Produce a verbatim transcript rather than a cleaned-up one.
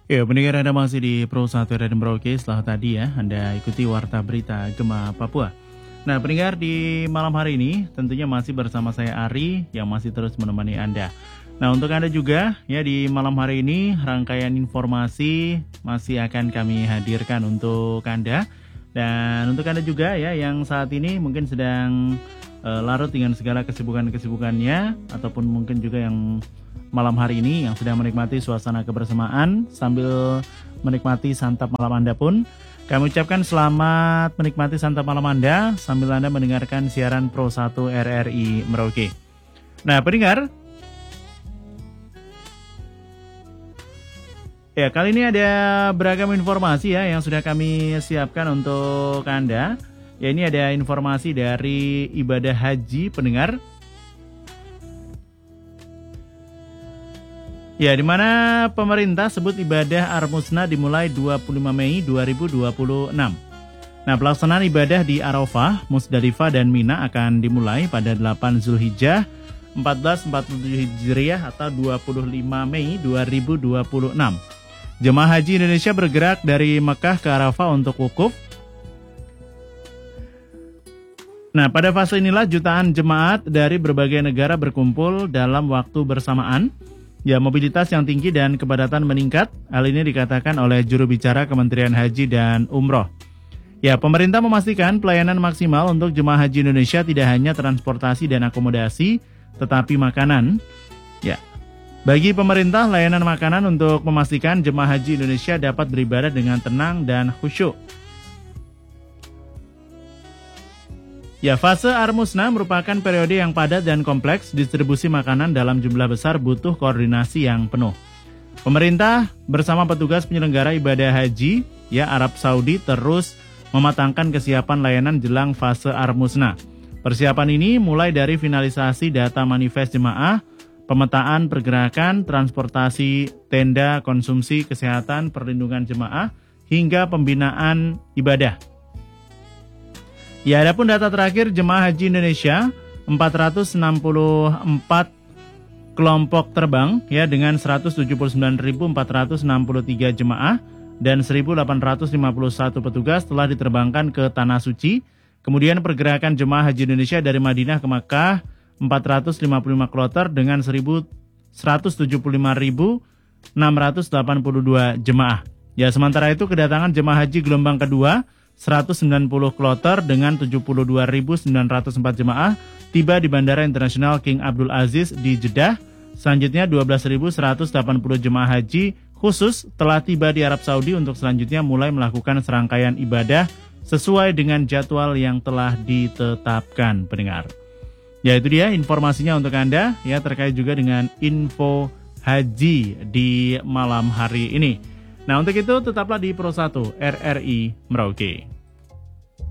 Ya, pendengar Anda masih di Pro satu Radio Merauke. Setelah tadi ya, Anda ikuti Warta Berita Gema Papua. Nah, pendengar di malam hari ini tentunya masih bersama saya Ari yang masih terus menemani Anda. Nah, untuk Anda juga ya di malam hari ini rangkaian informasi masih akan kami hadirkan untuk Anda. Dan untuk Anda juga ya yang saat ini mungkin sedang e, larut dengan segala kesibukan-kesibukannya ataupun mungkin juga yang malam hari ini yang sedang menikmati suasana kebersamaan sambil menikmati santap malam Anda pun kami ucapkan selamat menikmati santap malam Anda sambil Anda mendengarkan siaran Pro satu R R I Merauke. Nah, pendengar, ya kali ini ada beragam informasi ya yang sudah kami siapkan untuk Anda. Ya, ini ada informasi dari ibadah haji pendengar. Ya, di mana pemerintah sebut ibadah Ar-Musna dimulai dua puluh lima Mei dua ribu dua puluh enam. Nah, pelaksanaan ibadah di Arafah, Musdalifah, dan Mina akan dimulai pada delapan Zulhijjah seribu empat ratus empat puluh tujuh Hijriah atau dua puluh lima Mei dua ribu dua puluh enam. Jemaah Haji Indonesia bergerak dari Mekah ke Arafah untuk wukuf. Nah, pada fase inilah jutaan jemaat dari berbagai negara berkumpul dalam waktu bersamaan. Ya, mobilitas yang tinggi dan kepadatan meningkat. Hal ini dikatakan oleh juru bicara Kementerian Haji dan Umroh. Ya, pemerintah memastikan pelayanan maksimal untuk jemaah haji Indonesia tidak hanya transportasi dan akomodasi, tetapi makanan. Ya, bagi pemerintah, layanan makanan untuk memastikan jemaah haji Indonesia dapat beribadah dengan tenang dan khusyuk. Ya, fase Ar-Musna merupakan periode yang padat dan kompleks. Distribusi makanan dalam jumlah besar butuh koordinasi yang penuh. Pemerintah bersama petugas penyelenggara ibadah haji, ya Arab Saudi terus mematangkan kesiapan layanan jelang fase Ar-Musna. Persiapan ini mulai dari finalisasi data manifest jemaah, pemetaan pergerakan, transportasi, tenda, konsumsi, kesehatan, perlindungan jemaah, hingga pembinaan ibadah. Ya, adapun data terakhir jemaah haji Indonesia empat ratus enam puluh empat kelompok terbang ya dengan seratus tujuh puluh sembilan ribu empat ratus enam puluh tiga jemaah dan seribu delapan ratus lima puluh satu petugas telah diterbangkan ke Tanah Suci. Kemudian pergerakan jemaah haji Indonesia dari Madinah ke Makkah empat ratus lima puluh lima kloter dengan seratus tujuh puluh lima ribu enam ratus delapan puluh dua jemaah. Ya, sementara itu kedatangan jemaah haji gelombang kedua seratus sembilan puluh kloter dengan tujuh puluh dua ribu sembilan ratus empat jemaah tiba di Bandara Internasional King Abdul Aziz di Jeddah. Selanjutnya dua belas ribu seratus delapan puluh jemaah haji khusus telah tiba di Arab Saudi untuk selanjutnya mulai melakukan serangkaian ibadah sesuai dengan jadwal yang telah ditetapkan, pendengar. Ya, itu dia informasinya untuk Anda ya terkait juga dengan info haji di malam hari ini. Nah, untuk itu tetaplah di Pro satu R R I Merauke.